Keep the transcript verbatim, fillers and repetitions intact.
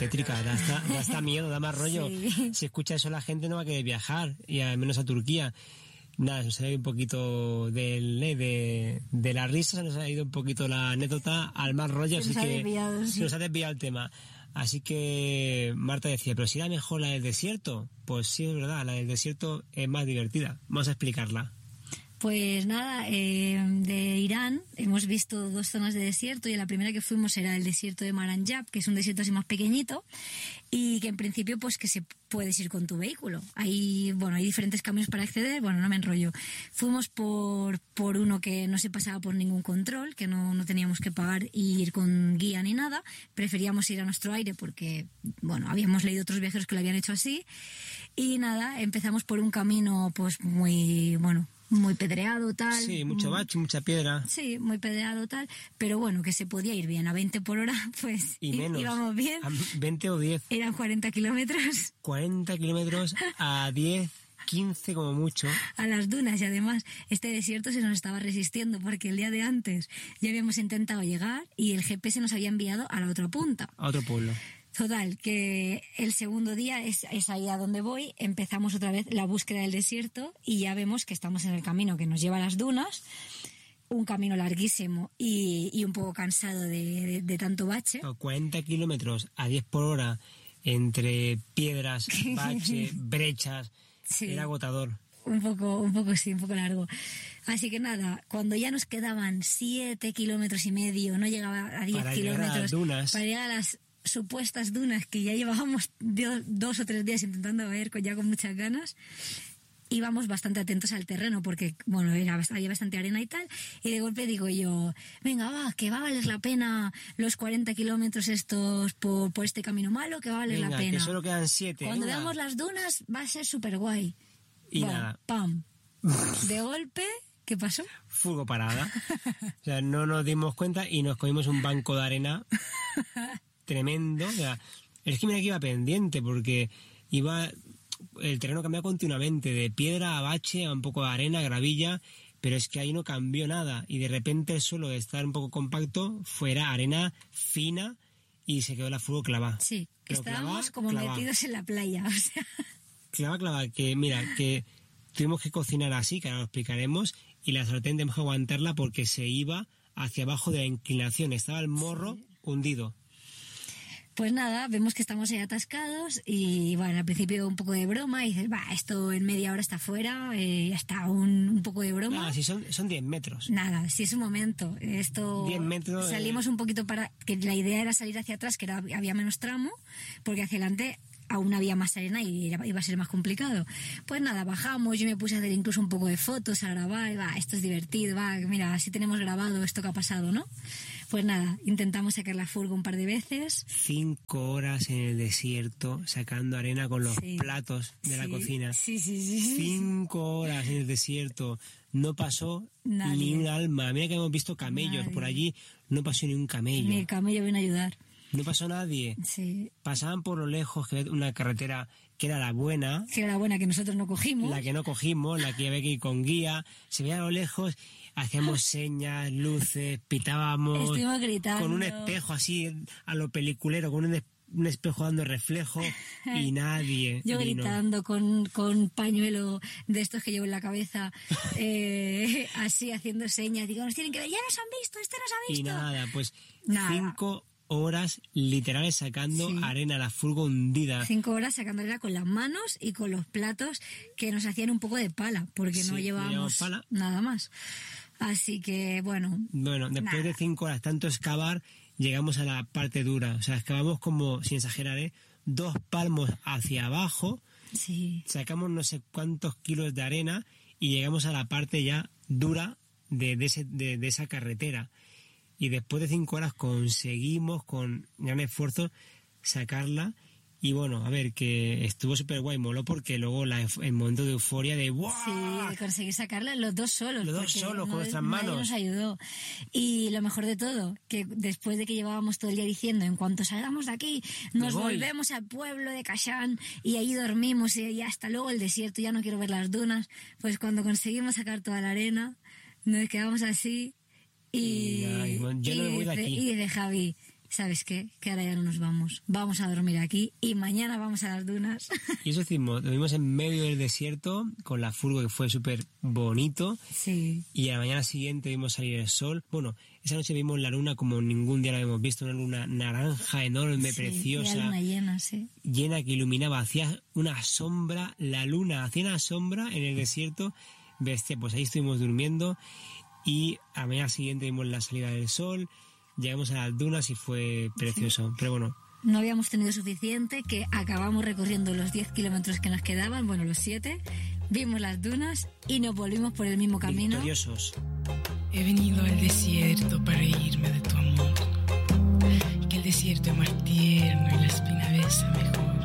pétrica, da hasta, da hasta miedo, da más rollo. Sí. Si escucha eso la gente no va a querer viajar, y al menos a Turquía. Nada, nos ha ido un poquito del, de, de la risa, se nos ha ido un poquito la anécdota al mal rollo, Se así nos ha que desviado, sí. se nos ha desviado el tema. Así que Marta decía, pero si era mejor la del desierto. Pues sí, es verdad, la del desierto es más divertida. Vamos a explicarla. Pues nada, eh, de Irán hemos visto dos zonas de desierto y la primera que fuimos era el desierto de Maranjab, que es un desierto así más pequeñito y que en principio pues que se puedes ir con tu vehículo. Hay, bueno, hay diferentes caminos para acceder, bueno, no me enrollo. Fuimos por, por uno que no se pasaba por ningún control, que no, no teníamos que pagar y ir con guía ni nada. Preferíamos ir a nuestro aire porque, bueno, habíamos leído otros viajeros que lo habían hecho así. Y nada, empezamos por un camino pues muy, bueno, muy pedreado, tal. Sí, mucho bache, mucha piedra. Sí, muy pedreado, tal. Pero bueno, que se podía ir bien. A veinte por hora, pues Y menos. íbamos bien. A veinte o diez. Eran cuarenta kilómetros. cuarenta kilómetros a diez, quince como mucho. A las dunas, y además este desierto se nos estaba resistiendo porque el día de antes ya habíamos intentado llegar y el G P S nos había enviado a la otra punta. A otro pueblo. Total, que el segundo día es, es ahí a donde voy, empezamos otra vez la búsqueda del desierto y ya vemos que estamos en el camino que nos lleva a las dunas, un camino larguísimo y, y un poco cansado de, de, de tanto bache. cuarenta kilómetros a diez por hora entre piedras, bache, brechas, Sí. era agotador. Un poco, un poco sí, un poco largo. Así que nada, cuando ya nos quedaban siete kilómetros y medio, no llegaba a diez Para llegar kilómetros, a las dunas. para llegar a las supuestas dunas que ya llevábamos do- dos o tres días intentando ver con, ya con muchas ganas, íbamos bastante atentos al terreno porque, bueno, era, había bastante arena y tal, y de golpe digo yo, venga, va, que va a valer la pena los cuarenta kilómetros estos por, por este camino malo, que va a valer Venga, la pena. que solo quedan siete. Cuando venga. veamos las dunas va a ser súper guay. Y Bueno, nada. pam. De golpe, ¿qué pasó? Fuego parada. O sea, no nos dimos cuenta y nos comimos un banco de arena tremendo. O sea, es que mira que iba pendiente porque iba, el terreno cambiaba continuamente, de piedra a bache, a un poco de arena, gravilla, pero es que ahí no cambió nada y de repente el suelo de estar un poco compacto fuera arena fina y se quedó la fuego clavada. Sí, Pero estábamos clavada, como clavada. metidos en la playa, o sea... Clava, clava, que mira, que tuvimos que cocinar así, que ahora lo explicaremos, y la sartén tenemos que aguantarla porque se iba hacia abajo de la inclinación, estaba el morro Sí. hundido. Pues nada, vemos que estamos ahí atascados y bueno, al principio un poco de broma y dices, va, esto en media hora está fuera, eh, ya está, un, un poco de broma. Ah, sí, son, son diez metros. Nada, si es un momento, esto... diez metros, Salimos eh. un poquito para... que la idea era salir hacia atrás, que era, había menos tramo, porque hacia adelante aún había más arena y era- iba a ser más complicado. Pues nada, bajamos, yo me puse a hacer incluso un poco de fotos, a grabar, y va, esto es divertido, va, mira, así tenemos grabado esto que ha pasado, ¿no? Pues nada, intentamos sacar la furgo un par de veces. Cinco horas en el desierto sacando arena con los Sí. platos de la Sí, cocina. Sí, sí, sí. sí. Cinco horas en el desierto. No pasó Nadie. ni un alma. Mira que hemos visto camellos Nadie. por allí. No pasó ni un camello. Ni el camello viene a ayudar. No pasó nadie. Sí. Pasaban por lo lejos que una carretera que era la buena, Que era la buena que nosotros no cogimos. la que no cogimos, la que había que ir con guía. Se veía a lo lejos, hacíamos señas, luces, pitábamos. Estuvimos gritando. Con un espejo así, a lo peliculero, con un, es- un espejo dando reflejo y nadie Yo vino. gritando con, con pañuelo de estos que llevo en la cabeza, eh, así haciendo señas. Digo, nos tienen que ver, ya nos han visto, este nos ha Y visto. nada, pues Nada. cinco horas literales sacando Sí. arena, la furgo hundida. Cinco horas sacándola con las manos y con los platos que nos hacían un poco de pala, porque Sí, no no llevábamos llevamos pala. nada más. Así que, bueno, Bueno, después Nada. de cinco horas tanto excavar, llegamos a la parte dura. O sea, excavamos como, sin exagerar, ¿eh? dos palmos hacia abajo, sí. sacamos no sé cuántos kilos de arena y llegamos a la parte ya dura de, de, ese, de, de esa carretera. Y después de cinco horas conseguimos, con gran esfuerzo, sacarla. Y bueno, a ver, que estuvo súper guay, moló porque luego la, el momento de euforia de ¡guau! Sí, de conseguir sacarla los dos solos. Los dos porque solos, con no- nuestras nadie manos. nos ayudó. Y lo mejor de todo, que después de que llevábamos todo el día diciendo, en cuanto salgamos de aquí, nos Me voy. volvemos al pueblo de Kashan y ahí dormimos y, y hasta luego el desierto, ya no quiero ver las dunas. Pues cuando conseguimos sacar toda la arena, nos quedamos así y, Y, ay, bueno, yo no me voy de dice- aquí. y dice Javi, ¿sabes qué? Que ahora ya no nos vamos. Vamos a dormir aquí y mañana vamos a las dunas. Y eso hicimos, lo vimos en medio del desierto con la furgo, que fue súper bonito. Sí. Y a la mañana siguiente vimos salir el sol. Bueno, esa noche vimos la luna como ningún día la habíamos visto, una luna naranja enorme, Sí, preciosa. era luna llena, sí. Llena, que iluminaba, hacía una sombra, la luna hacía una sombra en el desierto. Bestia, pues ahí estuvimos durmiendo y a la mañana siguiente vimos la salida del sol, llegamos a las dunas y fue precioso. Sí. Pero bueno, no habíamos tenido suficiente, que acabamos recorriendo los diez kilómetros que nos quedaban, bueno, los siete, vimos las dunas y nos volvimos por el mismo camino. Victoriosos. He venido al desierto para reírme de tu amor, que el desierto es más tierno y la espina besa mejor.